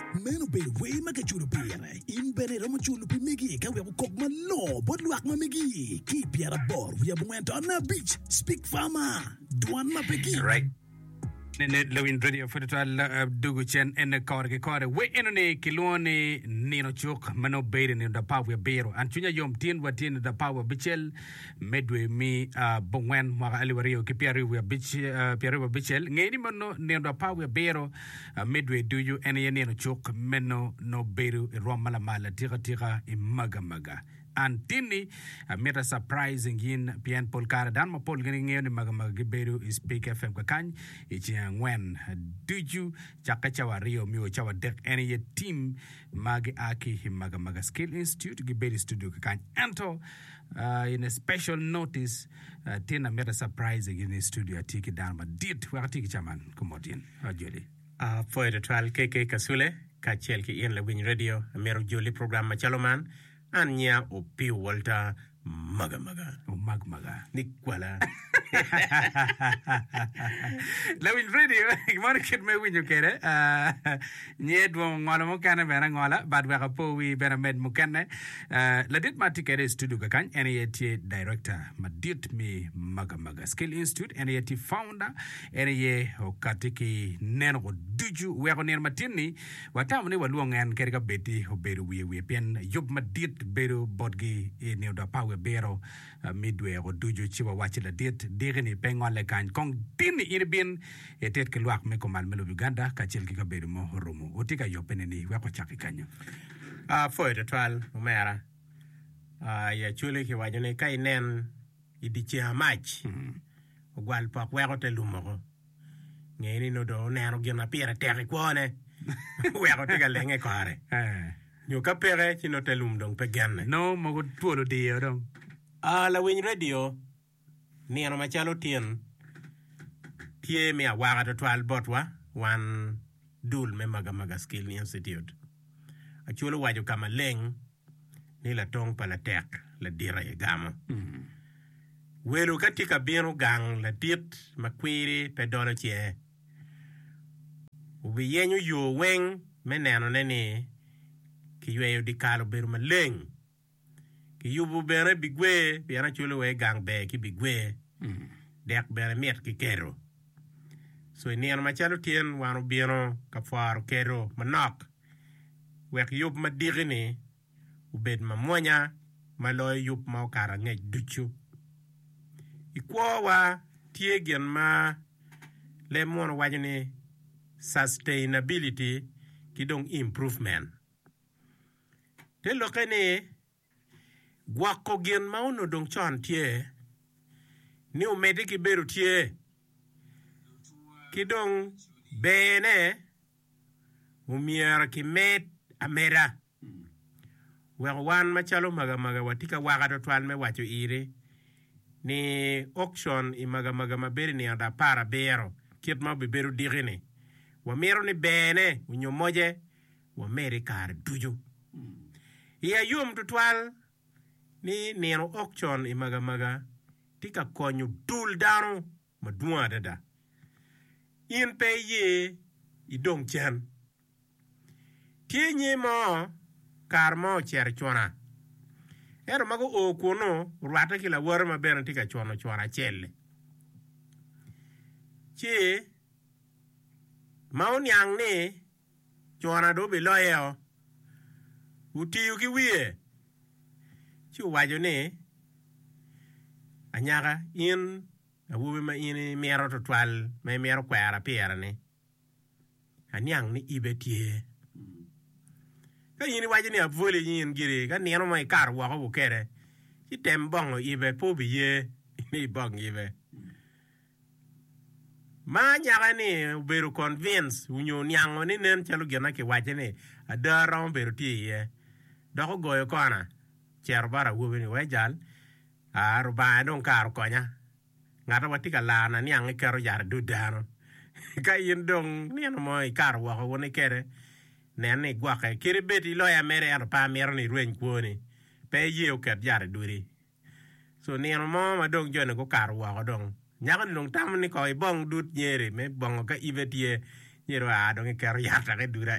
Meno be we makachuru pire. Imbere romo chulu pimigi ka we kok malo bod luak mamigi. Keep yara bor we went on a beach. Speak farmer. Duan mapegi. Right. Lewin radio for the dugu chen en kore we enone kilone nino chuk mano bere ni da power bero antunya yom tin watin da power bichel medwe mi bongwen ma aliwario ki piari we bich piari we bichel ngeni mano ni da power bero medwe do you ene nino chuk meno no bero romala mala tira imaga Antini mera surprising in Pian Polkara dan ma Pol gani ni magaberu is Speak FM kakany ichiangwen do you chakachawa Rio miwo chawa dek any team magi aki maga skill institute giberu studio kakany ento in a special notice tina mera surprising in the studio atiki dan ma dit wakati chaman komodien ajoli for the trial KK Kasule kachel ki in la win radio mero joli program machaloman Anya o P. Walter Maga. Nikwala. Lewin radio, you want to kid me when you get it. Nyed wong ngola mo kana bera ngola, bad waka po we bera med mo kana. Ladit matikere studio kakany, NAT director, madit me Maga. Skill Institute, NAT founder, NAT okatiki neno duju, weko nero matini, watamani waluangan kerika beti oberu we pen, yub madit beru bodgi neo da power bero midway o duju chiwa wachi la dit digni pengon le kan kong tini irbin etet ke luak me komal melo Uganda ka chel ki ka beru mo rumu otika yopene ni weko chaki kanyo for the trial umera ya chule ki wajone kai nen idichi hamach ogwal pak weko te lumo ngeni no do nero gina pira teri kwone weko tika lenge kare Yo kapere chino telum dong pegane. No mogo tuolo dio dong. La win radio ni ano machalo tien tie me awaga to twal botwa wan dul me maga skill institute. Achulo wajo kama leng ni la tong pala tek la dira e gamo. Welu katika biro gang la dit makwiri pedolo chie. Ubi yenyu yo weng meneno nene ki yweyo di kalo beru maleng ki yubu bere bigwe biana chulo we gang be ki bigwe dek bere miet ki kero so ni an machalo tien wano biano ka faro kero manok wek yub madigini ubed mamonya maloy yub ma okara ngej duchu ikwowa tie gen ma le mono wajini sustainability kidong improvement Te lokene gwako gen mauno dong chan tie ni umete ki beru tie ki dong bene umiara ki met amera wan machalo maga watika waka to twan me wacho ire ni auction I maga maberi ni anda para bero kit ma beru digine wa mero ni bene unyo moje wa meri kar duju Ia yum tutwal ni nero auction I maga tika konyu dul dano madua dada. In pe ye I dong chan. Tie nye mo kar mo cher chwana. Ero mago o kono rwata kila wara mabera tika chwana chele. Che maon yang ni chwana do beloyeo. Utiyu ki wiye chi wajo ne anyaka in awuwe ma in mero to twal ma mero kwara piera ne anyang ni ibe tie ka in wajo ne avole yin gire ka neno mai kar wa ko kere chi tem bongo ibe po biye ni bong ibe ma nyaka ne beru convince unyo nyango ni nen chalo gena ki wajo ne adara beru tie Doko goyo kona cher bara wubi ni wejal ruba don karo konya ngata watika lana ni angi kero jar dudano ka yin dong ni ano mo karo wako wone kere nene gwaka kiri beti loya mere ano pa mero ni ruen kwoni pe ye uket jar duri so ni ano mo ma dong jone ko karo wako dong nyaka ni dong tam ni ko bong dut nyere me bongo ka ibetie Yero dong kero yata ke dura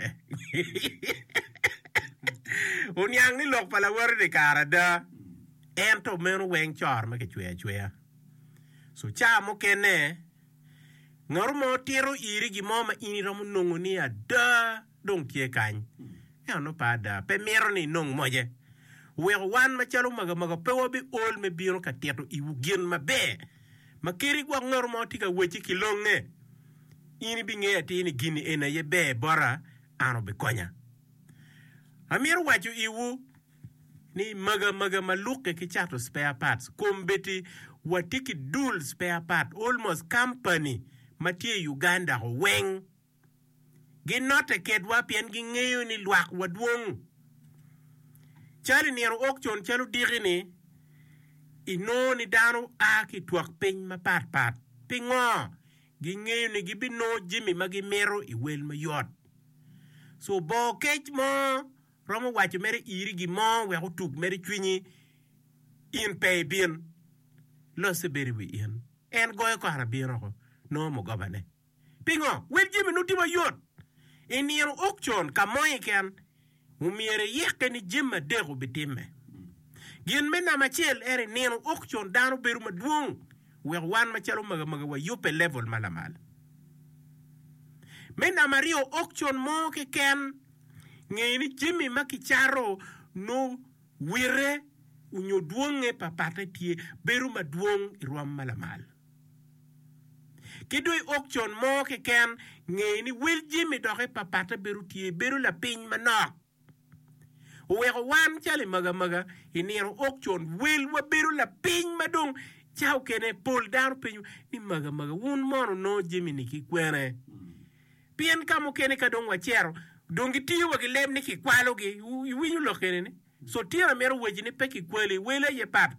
Unyang ni lok pala wari de karada ento menu weng chor ma ke chwe so cha mo kene ngor mo tiro iri gi moma ini rom nongo ni ada dong tie kan no pada pe mero ni nong moje we wan ma chalo maga pe obi ol me biro ka tieto I wugien ma be ma kiri gwa ngor mo tika wechi kilonge ini binge ati ini gini ena ye be bora ano be konya amir wacho iwu ni maga maluke ki chato spare parts kombeti watiki dul spare part almost company matie Uganda weng ginote kedwa pien gingeyo ni luak wadwong chali ni okchon chalu digini ino ni dano aki tuak piny ma pat pingo gingeyo ni gibino jimi magimero iwel mayot so bo kech mo romo wacho mere iri gi mo we otuk mere chwinyi in pay bin lo se beri wi in en goyo ko arabiro ko no mo gobane pingo wel jimi no timo yot eniro okchon kamoy ken umiere yeke ni jimma dego bitime gin mena machel ere nino okchon dano beru maduong we wan machelo maga wa yupe level malamal mena mario okchon mo ke ken ngeni jimi makicharo no wire unyo duonge papate tie beru maduong irwam malamal kidoi okchon mo ke ken ngeni wil jimi doke papate beru tie beru la piny manok weko wan chali maga iniro okchon wil wa beru la piny madong chao kene pol daro penyu ni maga un mono no jimi ni kikwene pien kamo kene kadong wachero dongi tiyo wagi lem ni kikwalo gi iwinyu lo kene ni so tira mero weji ni peki kwele wele ye pat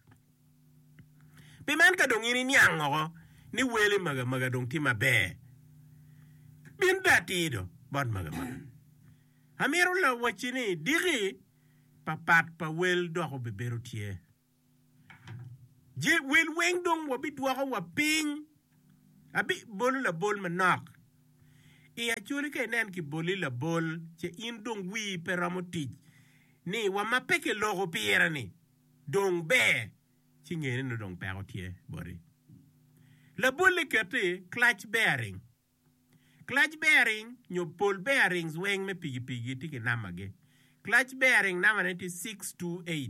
pimen kadong ini nyango ni wele maga dong tima be bin datido bon maga amero la wachini digi papat pa wel doko beberu tie je wel weng dong wabi dwako waping abi bolu la bol manok achuli ke nen ki boli la bol che in dong wi peramotij ni wamapeke logo piera ni dong be chingene no dong pero tie bori la bol le kete clutch bearing nyo pol bearings weng me pigi tiki namage clutch bearing namane ti 628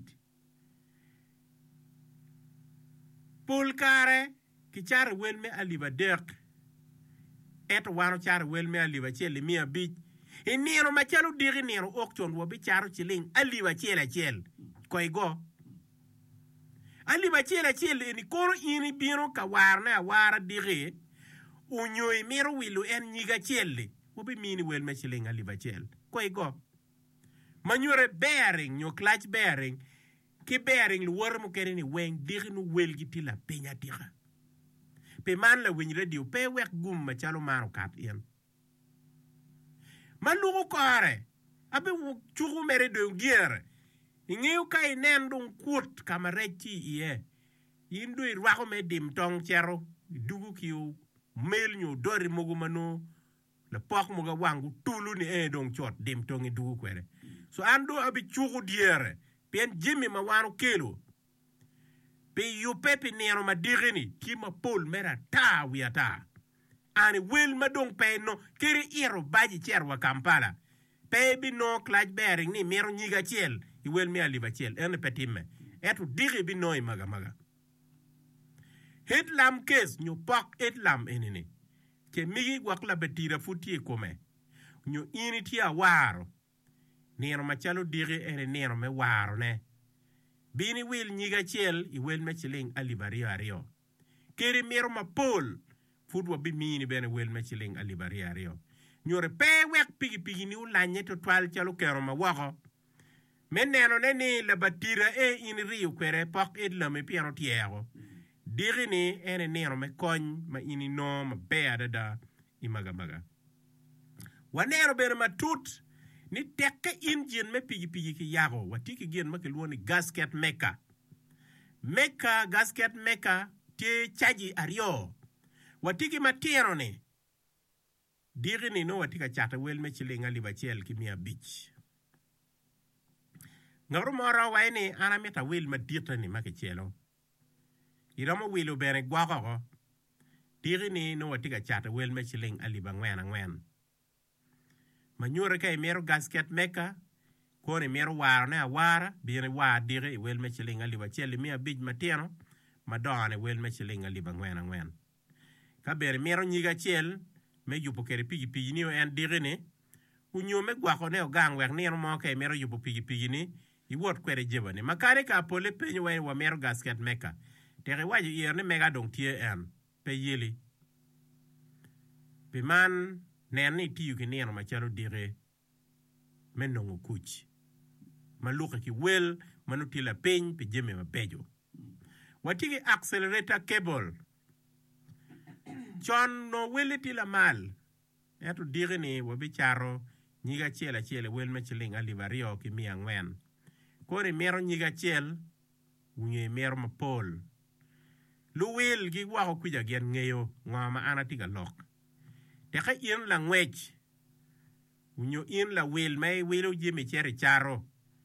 pol kare ki char wel me aliba dek eto wano char wel me aliba chele mia bich iniro machalo diri niro okchon wabi charo chiling aliba chele koi go aliba chele ni koro ini biro ka warna wara diri unyoy mero wilu en nyiga chele wabi mini wel me chiling aliba chele koi go manyure bearing nyo clutch bearing ki bearing lu war mo kere ni weng diri nu wel gitila penya tira pe man la win radio pe wek gum ma chalo maro kat yen malugo kare abe chugu mere de giere ingeu kai nen dong kut kamarechi ie indu irwako me dim tong chero dugu kiu mel nyu dori mogu mano la pok moga wangu tulu ni dong chot dim tong dugu kwere so ando abe chugu diere pen jimi ma wano kelo pe yu pepe nero ma digini ki ma pol mera ta wiata ani wel ma dong pe no kiri iro baji cherwa Kampala pe bi no clutch bearing ni mero nyiga chel i wel me aliba chel en petime etu digi bi no maga hitlam kes nyu pak hitlam enini ke migi wakla betira futi kome nyu initi a waro nero ma chalo digi ene nero me waro ne bini wil nyiga chel i wel me chiling alibario kiri mero ma pol fudwa bi mini bene wel me chiling alibario nyore pe wek pigi ni ulanye to twal chalo kero ma wako meneno neni la batira in rio kwere pak edla me piano tiero diri ni ene nero me kony ma ini no ma beada da i maga wanero bere ma tut ni tekke engine me pigi ki yago watiki gen make luoni gasket meka gasket meka te chaji ario watiki matero ni diri ni no watika chata wel me chilinga libachiel kimia beach ngaro mora waini ana meta wel madita ni makichelo iramo wilo bere gwako diri ni no watika chata wel me chiling aliba ngwen manyore kay mero gasket meka kone mero waro na wara bire wa diri wel me chiling aliba chiel mia beach matiano madone wel me chiling aliba ngwen ka bere mero nyiga chiel me yupo kere pigi ni en diri ni unyo me gwako ne ogang wer ni mo kay mero yupo pigi ni iwot kwere jebane makare ka pole penyo wa mero gasket meka tere waji yer ne mega dong tie en pe yeli pe man neni tiyu ki neno machalo dire menongo kuch maluka ki wel manutila peny pe jeme mabejo watiki accelerator cable chon no wele tila mal eto dire ni wabicharo nyiga chiela wel machilinga livario ki mia ngwen kore mero nyiga chiel unye mero mapol luwil gi wako kuja gen ngeyo ngama ana tiga lok teka in la ngwech unyo in la wil may wilo jimi chere charo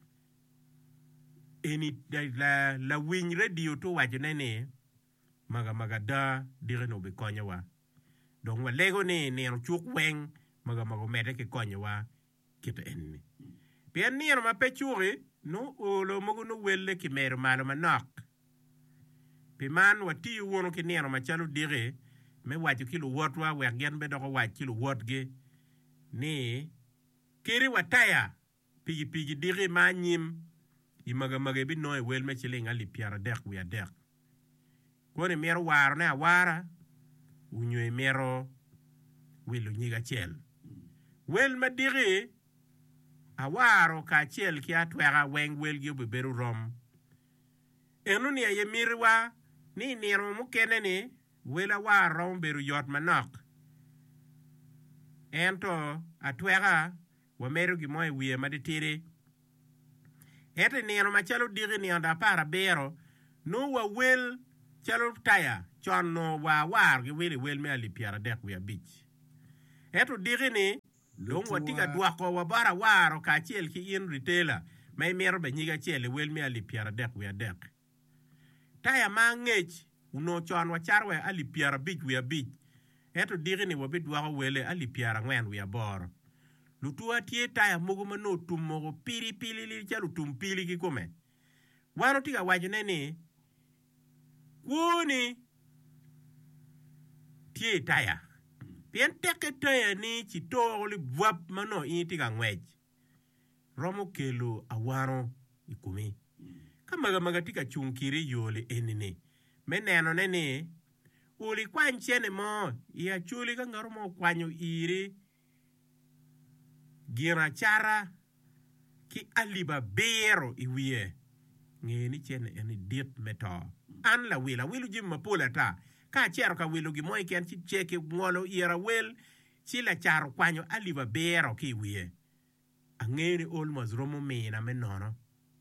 eni la winy radio to wajo nene maga da dire no be konyo wa dong wa lego ni neno chuk weng maga mede ke konyo wa kita enni pien neno ma pechuri no olo mogo no welle ki mero malo manok pi man wati wono ki neno machalo dire me wajo kilo wotwa wegen be doko waj kilo wotge ni kiri wataya pigi dire ma nyim imaga bi noy wel me chiling ali piara dek wi adek kone mero waro na wara unyo mero wilo nyiga chel wel ma dire awaro ka chiel ki atwera weng wel gi beberu rom enu ni ye mirwa ni nero mukene ni wela waro beru yot manok ento atwera wa meru gi moy wiye maditire ete nero machalo diri ni onda para bero no wa wel chalo taya chon no wa war gi wel me ali piara dek wi abich eto diri ni long watiga dwako wa bara waro ka chiel ki in retailer may mero be nyiga chiel wel me ali piara dek wi adek taya ma ngech uno chon wa charwe ali piara bich wi abich eto diri ni wabi dwako wele ali piara ngwen wi aboro lutua tie taya mogo mano tum mogo pili li chalo tum pili ki kume wano tiga wajine ni kuni tie taya pien teke taya ni chito li vwap mano tiga ngwej romo kelo awaro ikumi kamaga tika chunkiri yole enini meneno nene uli kwanchene mo ya chuli ka ngaro mo kwanyo iri gira chara ki aliba bero iwie ngeni chene eni dit meto an la wilu jim mapola ta ka chero ka wilu gi moy ken chi cheke ngolo ira wel chi la charo kwanyo aliba bero ki wie angeni almost romo mina menono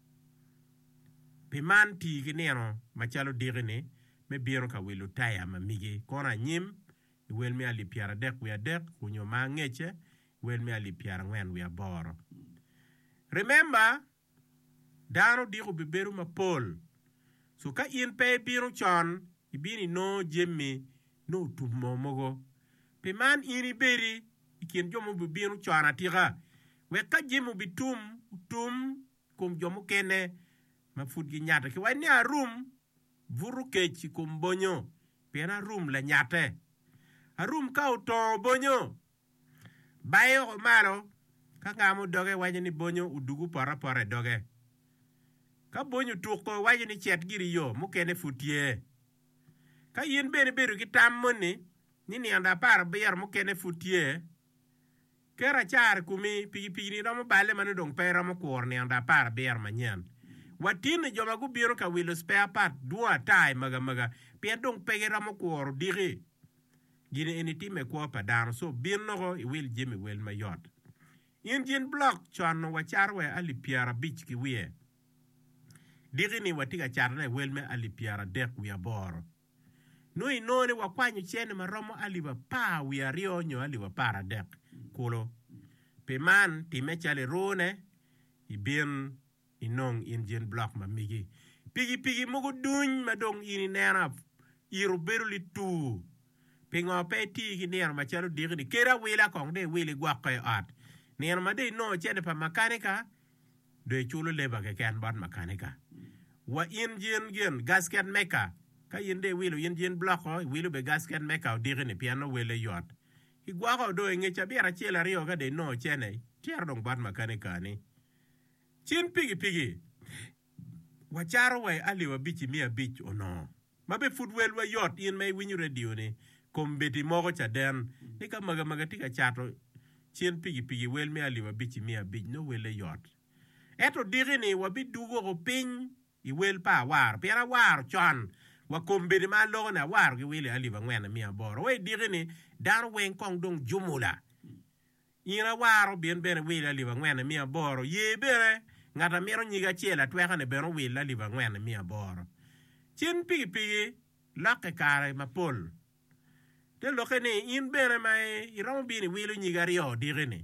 pe man ti gi neno machalo digini me bero ka wilu taya mamigi kona nyim wel me ali piara dek wi adek kunyo ma ngeche wel me ali piara ngwen wi aboro remember dano digo beberu mapol so ka in pe biro chon ibini no jemmi no tumo mogo pe man ini beri ikin jomo beberu chon atira we ka jemu bitum kum jomo kene mafut gi nyata ki wani a room vuru kechi kum bonyo pe na room la nyate a room ka uto bonyo bayo malo ka ngamo doge wani ni bonyo udugu para doge ka bonyo tuko wani ni chet giri yo mukene futie ka yin beru ki tammoni ni anda para ber mukene futie kera char kumi pigi ni romo bale manu dong pera mo kor ni anda para ber manyen watini joma gu biro ka wilo spare part dua tai maga pia dong pege romo kor diri gini eni time kwa padano so birno i wil jimi wel mayot Indian block chon wacharwe ali piara beach ki wie diri ni watiga charne wel me ali piara dek wi aboro Nui none wakwanyo chene maromo aliwa pa wiario nyo aliwa para dek kulo. Pe man time chale rone ibin inong Indian block ma migi. Pigi mugo duny madong ini nera iru beruli tu. Pingo pe ti ki nera machalo digni. Kera wila kong de wili guakay at. Nera ma de no chene pa makanika. De chulo leba ke ken bad makanika. Wa Indian gen gasket maker. Ka yinde wilo Indian block ho wilo be gasket maker digni piano wile yot. Igwako do nge chabira chela rio ka de no chene. Tiar dong bad makanika ni. Chin pigi. Wacharo wa aliwa bichi mia bich ono. Mabe footwell wa yot in may winyu radio ni. Kombeti mogo cha den. Nika maga tika chato. Chin pigi wel me aliwa bichi mia bich no wele yot. Eto diri ni wabit dugo ko ping. I wel pa war. Pera war chan. Wa kombeti ma logo na war ki wele aliwa ngwena mia boro. We diri ni dan wen kong dong jumula. Ina waro bien bere wele aliwa ngwena mia boro. Ye bere. Ngata mero nyiga chela tweka ne bero wila liwa ngwena mia boro. Chin pigi loke kare mapol. Te loke ni in bere mai iramo bini wilo nyiga rio dire ni.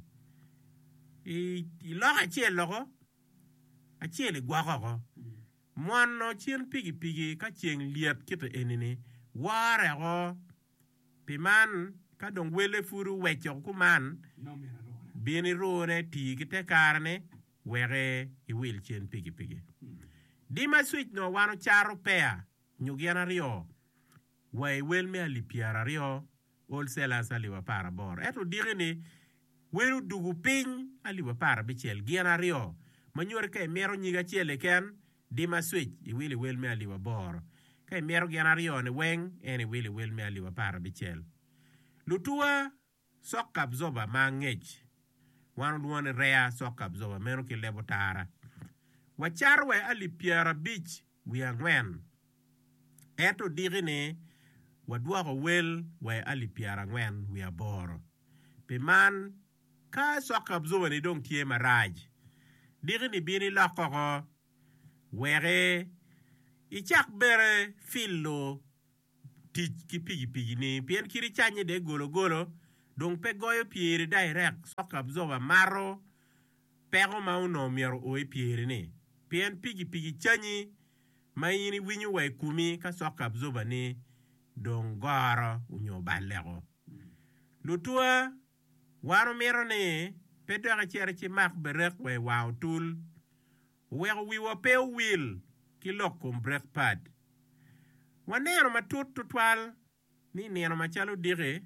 I loke chel loko. A cheli gwako ko. Mwano chin pigi ka cheng liat kita enini. Ware ko. Piman ka dong wele furu wecho kuman. Bini rone ti kite karne. Were I will chen pigi. Dima switch no wano charo pea. Nyugiana rio. Wa will me alipiara rio. Wholesalers aliwa para bor. Eto digini. Welu dugu ping aliwa para bichel. Giana rio. Manyore kay mero nyiga chele ken. Dima switch. I will me aliwa bor. Kay mero giana rio ne weng. Ene will me aliwa para bichel. Lutua. Sok absorber mangej. Wano duwane rea sok absorber. Mero ki lebo tara. Wacharwe ali piara beach. Wiangwen. Eto digine. Wadua ko wel. We ali piara ngwen. Wiaboro. Pe man. Ka sok absorber ni dong tie maraj. Digine bini lako ko. Were. Ichak bere. Filo. Tich ki pigi ni. Pien kiri chanye de golo. Dong pe goyo pieri direct. Sok absorber maro. Pero mauno miero oe pieri ni. Pien pigi chanyi. Mayini winyu wa kumi. Ka sok absorber ni. Dong goro. Unyo balero. Lutua. Waro miero ni. Pedo ya chere chi mak berek we wow tool. Wero wiwa pe will. Kilokum break pad. Wanero matut tutwal. Ni nero machalo dire.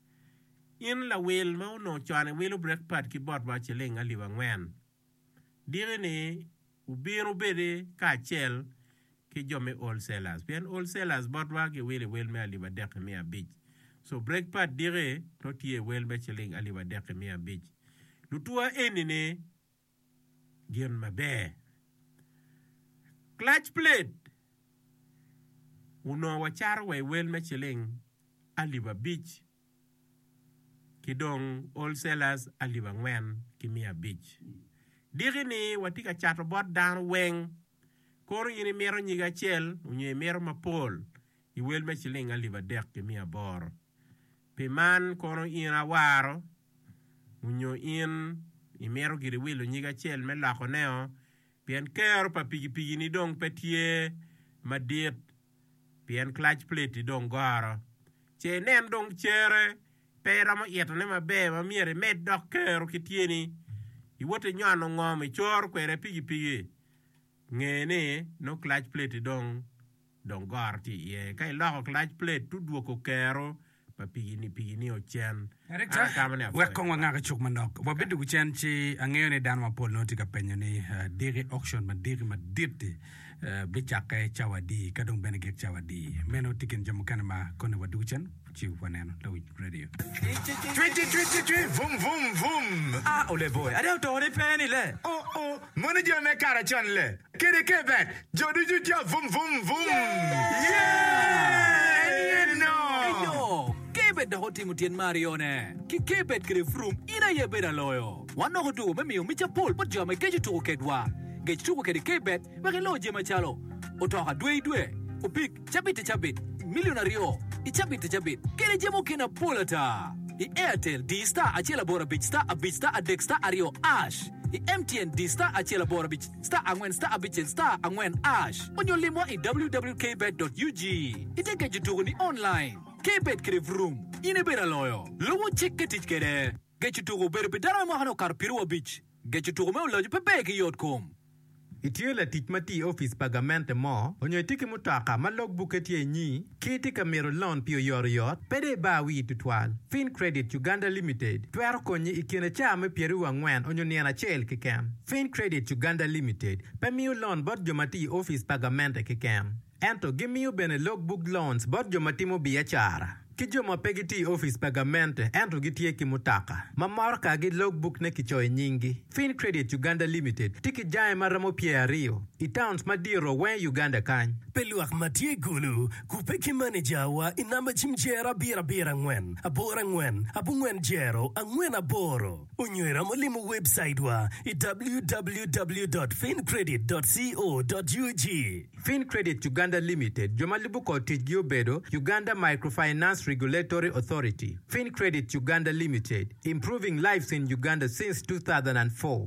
In la will mo no chane willu break pad ki bot ba cheling aliwa ngwen. Dire ni ubiru bede ka chel ki jome wholesalers. Pien wholesalers bot wa ki will me aliwa dek mea beach. So break pad dire to tie will me cheling aliwa dek mea beach. Lutua enine gen mabe. Clutch plate. Uno wachar we will me cheling aliwa beach. Kidong wholesalers aliwa ngwen kimia beach. Diri ni watika chato bot down weng. Koro yini mero nyiga chel. Unye mero mapol. Iwel me chiling aliwa dek kimia bor. Piman koro ina waro. Unyo in. Imero giri wilo nyiga chel me lako neo. Pien kero pa pigi ni dong petie. Madit. Pien clutch plate dong goro. Che nen dong chere. Pera mo yeto ne mabe ma miere med dokkero kitieni. Iwote nyano ngome chor kwere pigi. Ngene no clutch plate dong gorti ye. Kai loko clutch plate tu duoko kero pa pigi ni o chen. Erekta, wekong wangaka chuk manok. Wabidu kuchen chi angeyo ne dan mapol noti ka penyo ni diri auction ma diri ma dirti. Bichake chawadi, kadong benegek chawadi. Meno tikin jamukana ma kone wadu chen. Chiu waneno, Lawin Radio. Tweet, vum. Ah, ole boy. Ade auto penny le. Oh, money jo me kara chan le. Kede kebe, jodu juja vum. Yeah! No. Kebet da hoti mutien Marione. Ki kebet kre frum ina ye beda loyo. Wano hodu me miyo micha pol pot jame keju tuko kedwa. Geju tuko kede kebet, wake lo jema chalo. Otoka dwe. Upik, chabit. Millionario. Ichabit. Kene jemo kena polata. I Airtel D-Star achela bora beach star a beach star a deck star ario ash. I MTN D-Star achela bora beach star angwen star a beach star angwen ash. Onyo limo I www.kbet.ug. Iteke jutugu ni online. Kbet kere vroom. Ine bera loyo. Lowo check ketich kere. Get jutugu bere bedara mo hano karpiru beach. Get jutugu me uloju pepe ki yotkom. Itio la tic mati office pagamente mo, onyo tiki mutaka ma logbook etie nyi, kiti kamero loan pio yot, pede ba wi tutwal. Fin Credit Uganda Limited, tuero konyi ikine chame pieru angwen onyo niana chel kikem. Fin Credit Uganda Limited, pemiu loan bot jomati office pagamente kikem. Ento gimiu bene logbook loans bot jomati mo biachara. Kijoma pegiti office pagamente ento gitie kimutaka. Mamorka gi logbook ne kichoy nyingi. Fin Credit Uganda Limited tiki jae maramo pierio. Itowns madiro wen Uganda kany. Peluak matie gulu kupeki manager wa inamba chimjera bira ngwen. Abora ngwen, abu ngwen jero, angwen aboro. Unywera molimu website wa www.fincredit.co.ug. Fin Credit Uganda Limited, Jomalibuko Tijio Bedo, Uganda Microfinance Regulatory Authority. Fin Credit Uganda Limited, improving lives in Uganda since 2004.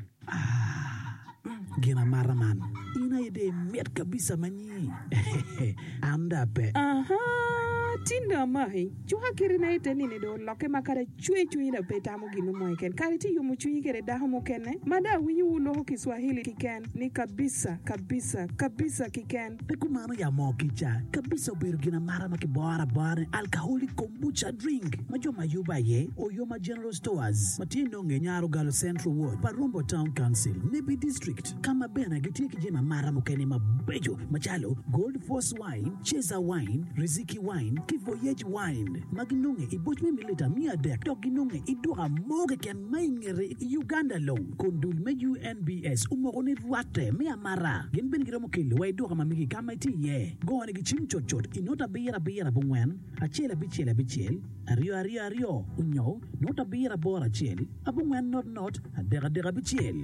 Gina maraman, ina ide met kabisa manyi. Anda pe. Tinda mai chuha kirina ite nini do loke makara chui na peta mo ginu mo ken kariti yumu chui kere da mo kene mada winyi ulo ho Kiswahili kiken ni kabisa kiken pekumano ya mo kicha kabisa bergina mara makibora bar alcoholic kombucha drink majo mayuba ye Oyoma General Stores matino ngenyaro Galo Central Ward Parumbo Town Council Nibi District kama bena gitie kijema mara mo kene mabejo machalo Gold Force Wine Cheza Wine Riziki Wine Voyage Wine Maginunge ibuchme milita mia dek Doginunge idura moge ken maingere Uganda low Kundul me UNBS umoroni ruate me amara Ginben giramo kilo wa idura mamigi kama iti ye Go ane gichim chot Inota bira bungwen Achela bichel Ario Unyo Nota bira bora chel Abungwen not Adera bichel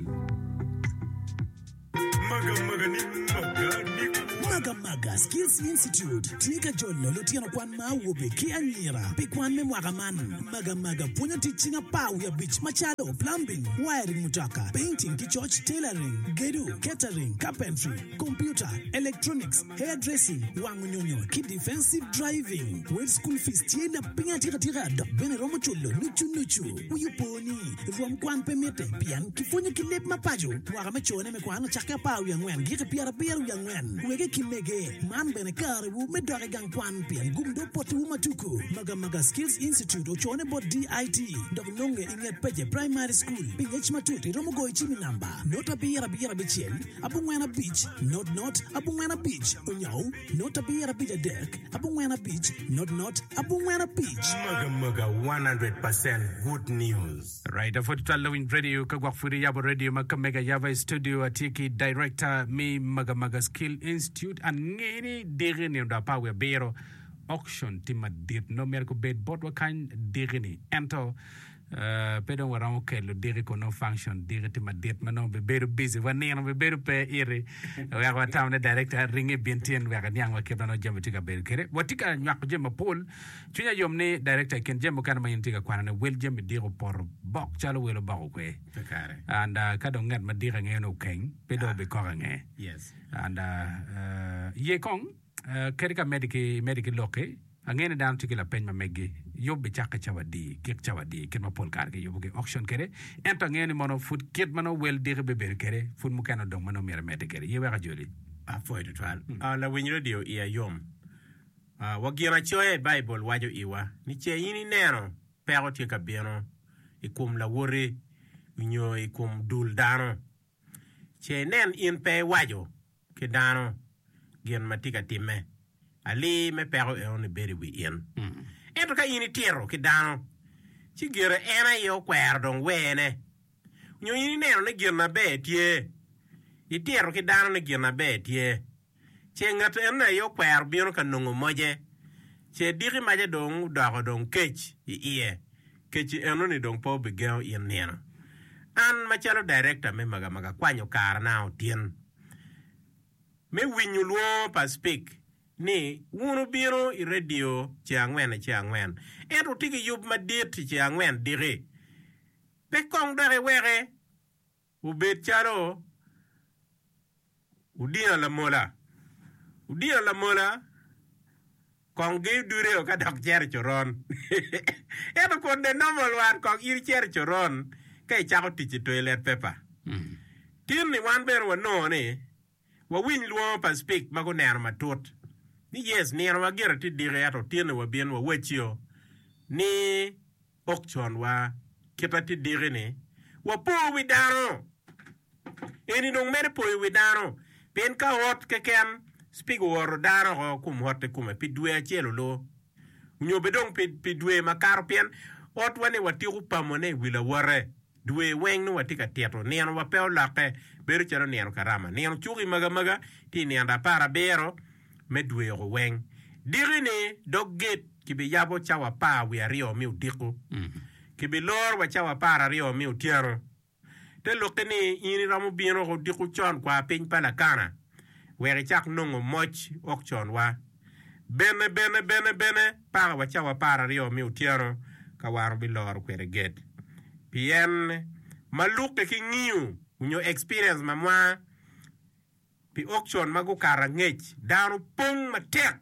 Maga Skills Institute Tika jolo lutiano kwan mawube kianyira Pikwan me mwagaman Maga punya teaching a power ya beach Machado, plumbing, wiring mutaka Painting, kichurch, tailoring Gedu, catering, carpentry Computer, electronics, hairdressing Wangunyonyo, ki defensive driving With school fees tienda pinga tira Dok bene romo chulo, nuchu Uyuponi, ruam kwan pemete Pian, kifunye kilep mapajo Wagamechone me kwan chaka power ya ngwen Gita piara ya ngwen Wege kimege Man bene kare wu me doge gang kwan pian Gumdo potu umatuku Maga Skills Institute Ochone bot DIT Dok nonge inget peje primary school Pingech matuti romo go ichimi namba Nota bira bichel Abungwena beach Not Abungwena beach Unyo Nota bira bija dek Abungwena beach Not Abungwena beach Maga 100% good news. Right, for Twalawin Radio, Kagwafuri Yabo Radio, Makamega Yava Studio, Atiki Director, me Maga Skill Institute, and Nini Dirini da Power Bero auction Tima did no merko bed bot what kind dirini ento pedon warang kelo diriko no function diriti ma dit mano be beru busy waneno be beru pe iri we wa town director ringi bintien we ga nyang wa kebano jembe tiga beru kere watika nyak jembe pol tunya yomne director ken jembe kan ma yintiga kwana wel jembe diro por bok chalo welo bako kwe and kado ngat ma dira ngeno ken pedo be ko nge yes and ye kong kerika medical loke angene down tikila pen ma meggi yobbe chaka chawadi ken ma pol kar ke yobbe auction kere ento ngene mono foot kit mano wel dire be ber kere foot mu kana dong mano mera mete kere ye waka joli a foi de twal la win radio ia yom wagira choe bible wajo iwa ni che yini nero pero ti ka bieno ikum la wore nyo ikum dul dano che nen in pe wajo ke dano gen matika timme ali me pero e on beri wi in ento ka yini tiro ke dano ci gere ena yo kwer don wene nyo yini nero ne gen na be tie i tiro ke dano ne gen na be tie che ngat ena yo kwer bieno ka nongo moje che diri maje don dogo don kech iye kech eno ni don po be geo in nena an machalo director me maga kwanyo kar na otien me winyu luo pa speak ni wunu biro I radio che angwen. Ero tiki yub madit che angwen dire. Pe kong dare were. Ubet charo. Udina la mola. Kong ge dure o ka dok cher choron. Ero kon de normal wan kong ir cher choron. Kai chako tichi toilet paper. Tin ni wan ber wa no ni. Wa win luo pa speak mago ner matut. Ni yes ner wa ger ti dire ato tin wa bien wa wechio. Ni okchon wa kita ti dire ni. Wa po widaro. Eni dong mere po widaro. Pen ka hot ke ken speak wor daro ho kum hotte kum pi due achelo lo. Nyo bedong pi due makar pen hot wane wati upamone wila ware. Due weng no watika teatro niano wa peo lake beru chero niano karama niano chugi maga ti nianda para bero me due ro weng diri ni dog gate kibi yabo chawa pa wi ario mi udiko kibi lor wa chawa para rio mi utiaro te lokeni ini ramu bino ro diku chon kwa pin pala kana were chak nongo moch okchon wa bene para wa chawa para rio mi utiaro ka waro bi lor kwere gate Pien maluk ke ngiu unyo experience mamwa pi auction mago karangech daru pung matek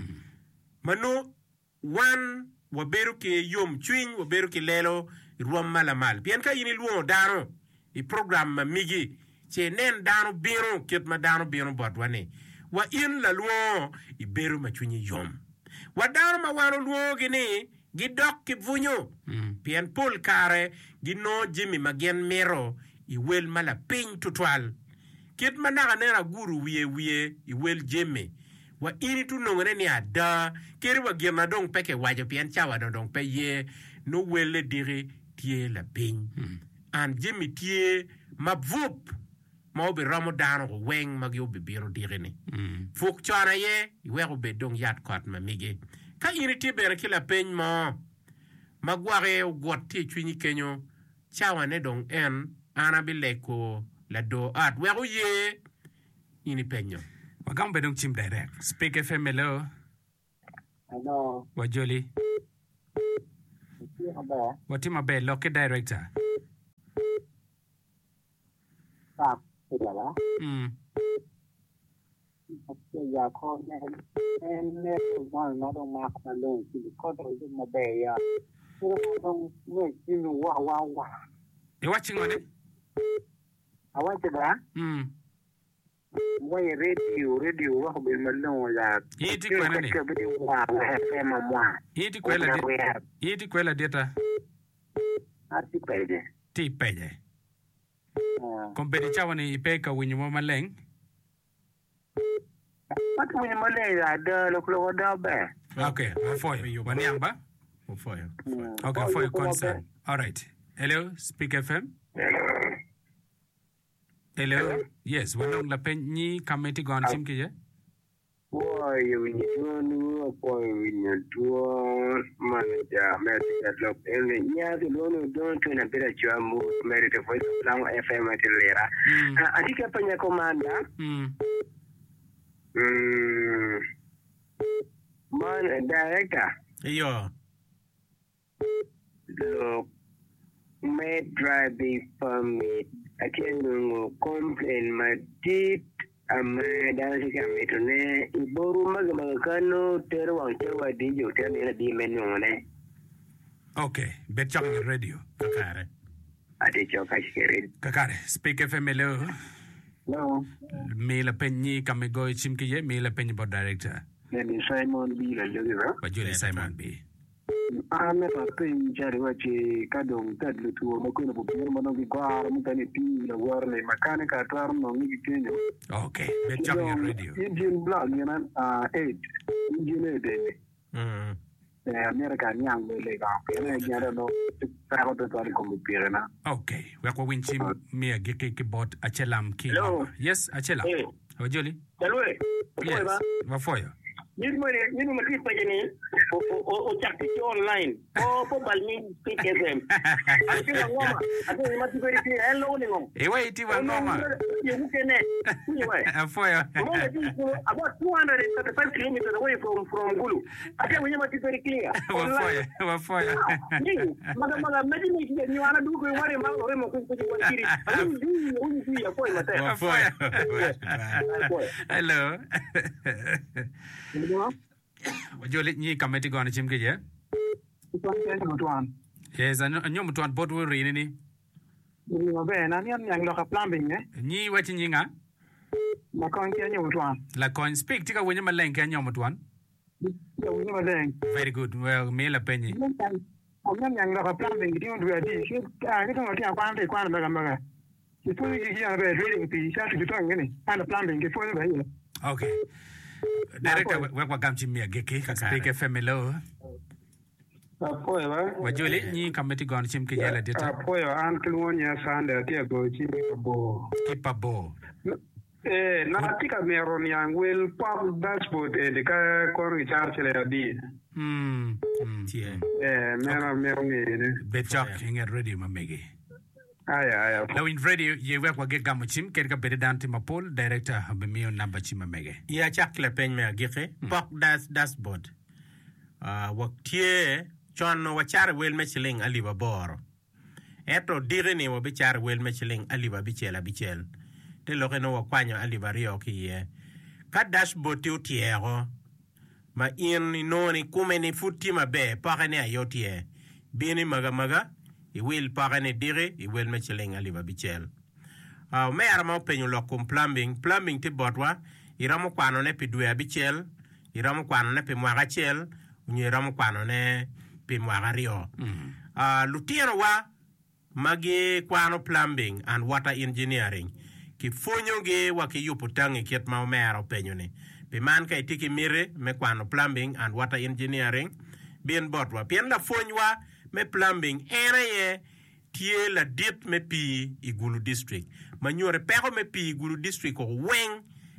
manu wan waberu ke yom chwin waberu ke lelo ruam malamal pien ka yini luo daru I program migi che nen daru biro ket ma daru biro botwane wa in la luo I beru ma chwin yom wa daru ma waro luo gini Gidok ki vunyo. Pien pol kare gino Jimmy magen mero I wel mala ping tutwal. Kit manaka nera guru wiye I wel Jimmy. Wa ini tu nongre ni ada. Kiri wa gima dong peke wajo pien chawa dong pe ye. No wele dire tie la ping. An Jimmy tie mabvup. Ma obi ramo dano ko weng magi obi biro dire ni. Fuk chana ye. Iwe obi dong yat kot mamige. Ka ini ti bere kila peny mo magware got ti chwini kenyo chawa ne dong en ana bileko la do at we ye ini penyo Wagambe dong chim direct Speak FM hello Wajoli Watima be loke director Ya ko ne one not on mark alone to the quarter of my bay ya don't make you wa You watching on it I want to that way radio wa be malon ya Yiti kwela ni Yiti kwela data ati pede Ti peje Kompeti chawa ni ipeka winyo mo maleng What when you malay the local order? Okay, for you. Wanyang ba? For you. Okay, for your concern. All right. Hello, Speak FM. Hello. Yes, wanong la penyi kameti gon sim kiye? Boy, you know, boy, you do manager, medical look, and yeah, the one don't turn a bit of your move, medical voice, long FM at later. I think upon your commander. Man, director. Yo. Look, may drive for me. I can't complain my deep. I'm dancing to ne. Iboru magamagano, terwa, did you tell me a demon? Okay, bet chong your radio. Kakare. I did your Kakare, Speak FM hello. No. Me la penyi kamigo chim kiye, me la penyi board director. Then Simon B. Bajuli Simon B. I'm not a thing, Jerry, what you can't tell you to a Makuna Pumano, the car, Mutani P, the world, mechanical term, no need. Okay, bet chong your radio. Engine block, 8. Engine American young lady, I don't know. Okay, we are going to me a giki bot Achelam King. Yes, Achela. Bajuli. Hello. Yes, for you. Yiri mo ti pa ni o chakti online. O balmi Speak FM. Ati ngoma. Ati ma ti beri ti hello ni ngom. Ewe iti wa ngoma. You kene. Afoya. About 235 kilometers away from Gulu. Ati ma ti beri clear. Wafoya. Maga medini ni wana du ko wari ma o mo ko ko kiri. Ati du ya ko mate. Wafoya. Hello. Wajole ni kameti gona chimke je? Yes, anyo mtuan botu rini ni. Ni wabe na ni yang loka plumbing Ni wachi nyinga? La kon ke anyo mtuan. La kon speak tika wenye malenke anyo mtuan. Ya wenye malenke. Very good. Well, me la penye. Omnya yang loka plumbing di on duya di. Shi ka ngito ngati akwante kwana maga. Ipo ni ya be drilling pi sha tu to ngene. Ana plumbing ke fo ni ba. Okay. Director wekwa gamchi mia geke Speak FM hello. Apoyo Wajole ni kameti gona chimke yala dita. Apoyo an kilwonya sande atia go chimi bo. Kipa bo. Na tika meron yang will pop dashboard e de ka ko recharge le di. Tie. Meron ni. Betchok inge ready mamege. Aya. Now in radio ye wekwa ge gamuchim kerka beredanti mapol director habemio namba chima mege. Ya chakle pen me gike pop dashboard. Waktie John no wachar wel mechiling aliva bor. Eto dire ni wabichar wel mechiling aliva bichel. Te loke no wakwanyo aliva rio kiye. Ka dashboard ti utiero. Ma in ni noni kume ni futi mabe pakane ayotie. Bini maga. I will parane dire, I will mechiling aliva bichel. Me arama penyo lokum plumbing ti botwa, I ramo kwano ne pi duya bichel, I ramo kwano ne pi mwaga chel, unye ramo kwano ne pi mwaga rio. Lutieno wa, magi kwano plumbing and water engineering, ki fonyo ge wa ki yuputangi kiet mao me aro penyo ni. Pi man ka itiki mire, me kwano plumbing and water engineering, bien botwa. Pien la fonywa, me plumbing area tie la dit me pi Igulu district manyore pero me pi Igulu district ko weng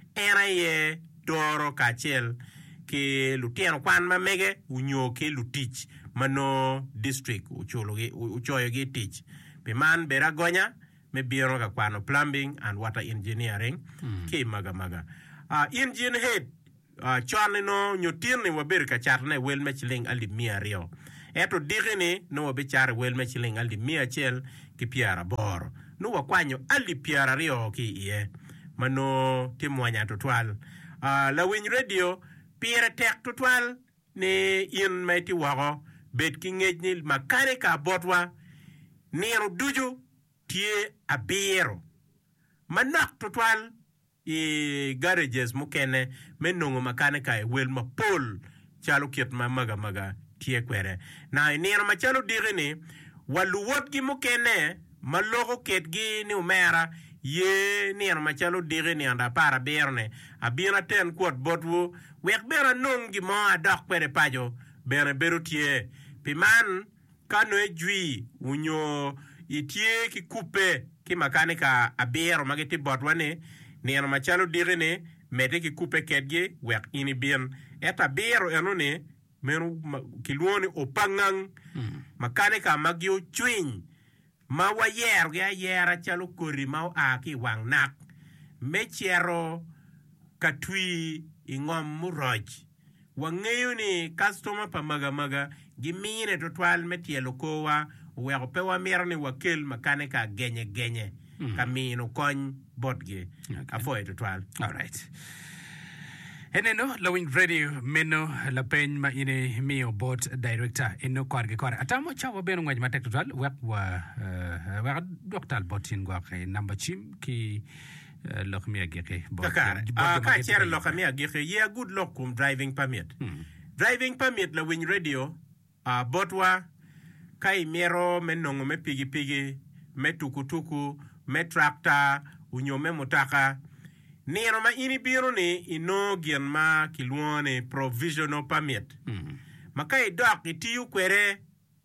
area doro kachel ke lutien kwan ma mege unyo ke lutich mano district uchoyo ge teach be man bera gonya me biro ka kwano plumbing and water engineering ke maga engine head chane no nyotin ni waber ka charne wel mechiling ali mia rio eto digene no bichar wel mechiling aldi mia chel ki piara bor no wakwanyo aldi piara rio ki ye mano timwanya totwal la win radio piera tek totwal ne in meti wago bet ki ngejni makare ka botwa nero duju tie abiero manak totwal garages mukene menongo makanika wel mapol chalo kiet maga tie kwere na nero machalo digene waluwot gi mukene maloko ket gi ni umera ye nero machalo digene anda para berne abira ten kwot botwo wek bera nongi mo adok kwere pajo bere beru tie piman kano ejwi unyo itie ki kupe ki makanika abero mageti botwane nero machalo digene mete ki kupe ketge wek ini bien eta bero enone menu kilwoni opangang makanika magyo chwin ma wayer ga yera chalo kori ma aki wang nak mechero katwi ingom muroj wangeyo ni customer pa maga gimine totwal metielo kowa wego pewa mirni wakel makanika genye kamino kony botge afoy totwal. All right. Eneno lawin radio meno la pen ma ine mio bot director eno korge kore atamo chawo beno ngaj ma tektotal wa doctor botin gwa kay number chim ki lokmia geke bot ka cher lokmia geke ye good lokum driving permit la win radio botwa kai mero menongo me pigi me tukutuku me tractor unyome motaka nero ma ini biro ni ino gian ma kilwone provisional permit. Makai dok itiyu kwere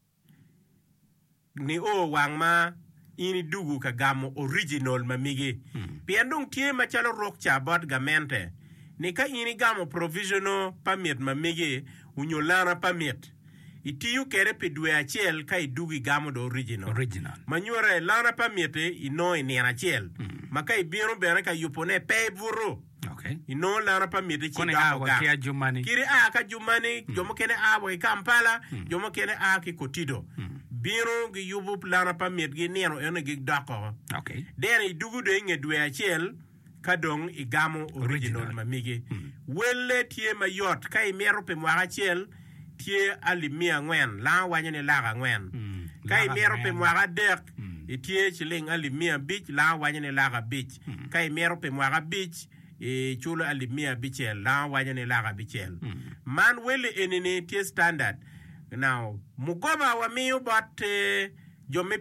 ni o wang ma ini dugu ka gamo original ma migi. Piandung tie ma chalo rok cha bot gamente ni ka ini gamo provisional permit mamigi unyo lana permit itiyu kere pe dwe achiel ka idugi gamo do original manyore lana permit ino ni achiel maka ibiro bere ka yupone pe buru ino lana permit chi gamo kiri ka jumani jomo kene wa Kampala jomo kene ki Kotido biro gi yubu lana permit gi neno ene gi dako dere idugu do nge dwe achiel kadong igamo original mamigi welle tie mayot ka imero pe mwa achiel tie alimia ngwen la wanyane laga ngwen ka imero pe mwa dek itie chiling alimia bich la wanyane laga bich ka imero pe mwa bich chulo alimia bichel la wanyane laga bichel man welle enene tie standard now mugoma wa miyo but jome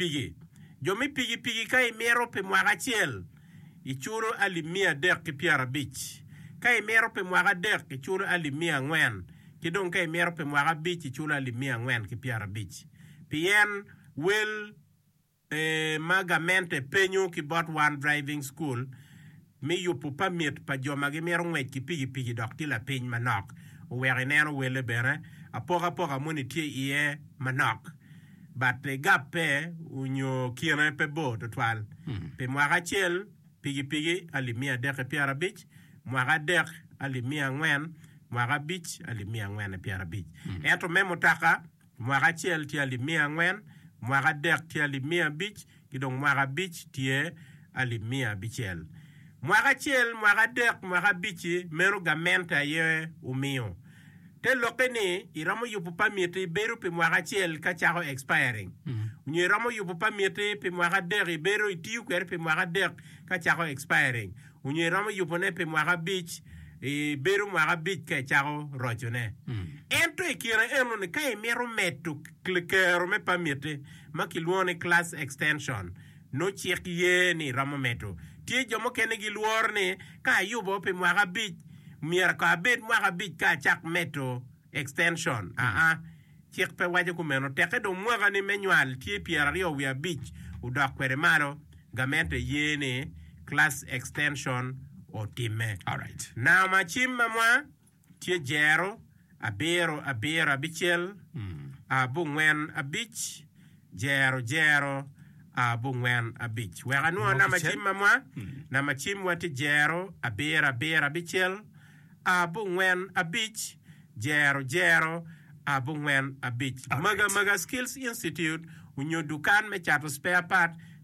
pigi ka imero pe mwa achiel ichuro alimia dek ki piara bich ka imero pe mwa dek ichuro alimia ngwen kidong ka imero pe mwa bich ichuro alimia ngwen ki piara bich pien will magamente penyo ki bot one driving school mi yupu permit pa joma gi mero ngwech ki pigi dok tila piny manok uweri neno wele bere apoka muni tie iye manok but gape unyo kire pe bo totwal pe mwa chiel pigi alimia dek piara bich mwa dek alimia ngwen mwa bich alimia ngwen piara bich eto memo taka mwa chiel ti alimia ngwen mwa dek ti alimia bich kidong mwa bich tie alimia bichel mwa chiel mwa dek mwa bich mero gamenta ye umio te lokene iramo yupu pamite beru pe mwa chiel ka chako expiring unye ramo yupu pamite pe mwa dek beru itiu kwer pe mwa dek ka chako expiring unye ramo yupu ne pe mwa bich beru mwa bich ka chako rochone ento ikira eno ne kai mero metu klikero me pamite makiluone class extension no chik ye ni ramo metu tie jomo kene giluor ne ka yubo pe mwa bich mier ka bet mwa bich ka chak meto extension chik pe waje kumeno teke do mwa ni manual tie piera rio we bich udok kwere maro gamente yene class extension o time alright na machim mwa tie jero abero abichel abungwen abich jero abungwen abich we anu na machim mwa na machim wati jero abero abichel abungwen abich jero abungwen abich maga skills institute unyo dukan me chato spare part